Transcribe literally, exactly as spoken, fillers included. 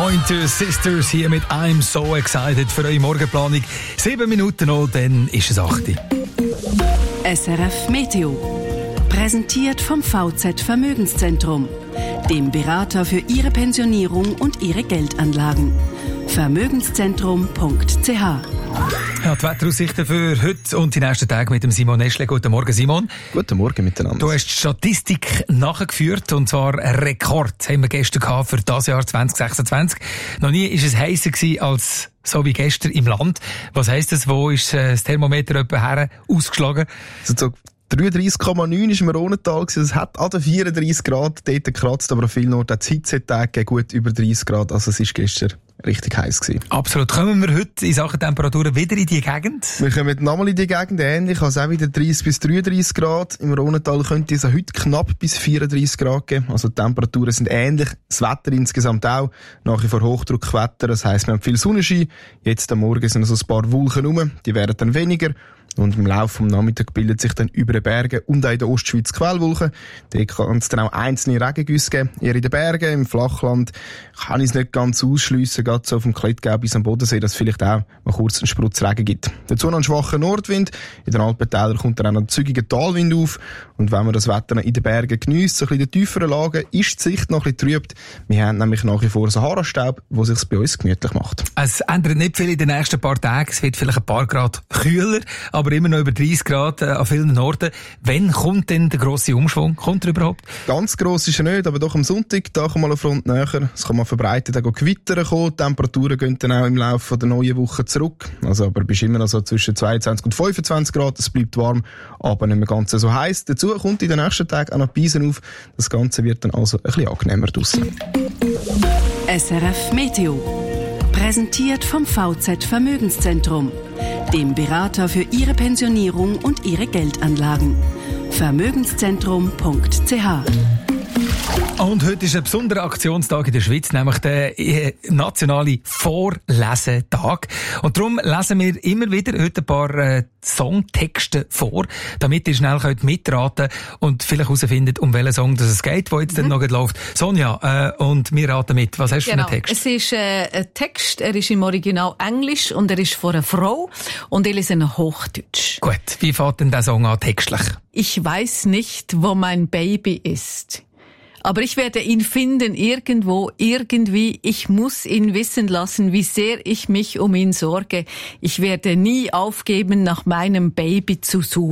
Pointer Sisters hier mit I'm So Excited für eure Morgenplanung. Sieben Minuten noch, dann ist es acht. S R F Meteo. Präsentiert vom V Z Vermögenszentrum, dem Berater für Ihre Pensionierung und Ihre Geldanlagen. Vermögenszentrum punkt c h. Ja, die Wetteraussichten für heute und die nächsten Tage mit dem Simon Eschle. Guten Morgen, Simon. Guten Morgen miteinander. Du hast die Statistik nachgeführt, und zwar ein Rekord haben wir gestern gehabt für das Jahr zwanzig sechsundzwanzig. Noch nie war es heißer gewesen als so wie gestern im Land. Was heisst das? Wo ist das Thermometer etwa her ausgeschlagen? Also dreiunddreissig Komma neun war im Rhonental. Es hat an den vierunddreissig Grad dort gekratzt, aber an vielen Orten hat es Hitzetage gut über dreißig Grad. Also es war gestern richtig heiß gewesen. Absolut. Kommen wir heute in Sachen Temperaturen wieder in die Gegend? Wir kommen nochmal in die Gegend ähnlich. Also auch wieder dreißig bis dreiunddreissig Grad. Im Rhonental könnte es heute knapp bis vierunddreissig Grad geben. Also die Temperaturen sind ähnlich. Das Wetter insgesamt auch. Nach wie vor Hochdruckwetter. Das heisst, wir haben viel Sonnenschein. Jetzt am Morgen sind so ein paar Wolken rum. Die werden dann weniger. Und im Laufe des Nachmittags bildet sich dann über den Bergen und auch in der Ostschweiz Quellwolken. Dort kann es dann auch einzelne Regengüsse geben. Eher in den Bergen, im Flachland kann ich es nicht ganz ausschliessen, gerade so vom Klettgau bis am Bodensee, dass es vielleicht auch mal kurz einen Sprutz Regen gibt. Dazu noch ein schwacher Nordwind. In den Alpentälern kommt dann auch noch ein zügiger Talwind auf. Und wenn man das Wetter noch in den Bergen geniesst, so ein bisschen in den tieferen Lagen, ist die Sicht noch ein bisschen trübt. Wir haben nämlich nach wie vor Sahara-Staub, der sich bei uns gemütlich macht. Es ändert nicht viel in den nächsten paar Tagen. Es wird vielleicht ein paar Grad kühler, aber immer noch über dreißig Grad äh, an vielen Orten. Wann kommt denn der grosse Umschwung? Kommt er überhaupt? Ganz gross ist er nicht, aber doch am Sonntag, da kommt mal eine Front näher. Es kann mal verbreitet, dann Gewitter kommen. Die Temperaturen gehen dann auch im Laufe der neuen Woche zurück. Also, aber bist immer noch so zwischen zweiundzwanzig und fünfundzwanzig Grad. Es bleibt warm, aber nicht mehr ganz so heiß. Dazu kommt in den nächsten Tagen auch noch Beisen auf. Das Ganze wird dann also ein bisschen angenehmer draussen. S R F Meteo. Präsentiert vom V Z Vermögenszentrum, dem Berater für Ihre Pensionierung und Ihre Geldanlagen. Vermögenszentrum punkt c h. Und heute ist ein besonderer Aktionstag in der Schweiz, nämlich der äh, nationale Vorlesetag. Und darum lesen wir immer wieder heute ein paar äh, Songtexte vor, damit ihr schnell könnt mitraten und vielleicht herausfindet, um welchen Song das es geht, der jetzt mhm. dann noch läuft. Sonja, äh, und wir raten mit. Was hast du genau. für einen Text? Es ist äh, ein Text, er ist im Original Englisch und er ist von einer Frau und er ist in Hochdeutsch. Gut, wie fängt denn der Song an textlich? Ich weiß nicht, wo mein Baby ist. Aber ich werde ihn finden irgendwo, irgendwie. Ich muss ihn wissen lassen, wie sehr ich mich um ihn sorge. Ich werde nie aufgeben, nach meinem Baby zu suchen.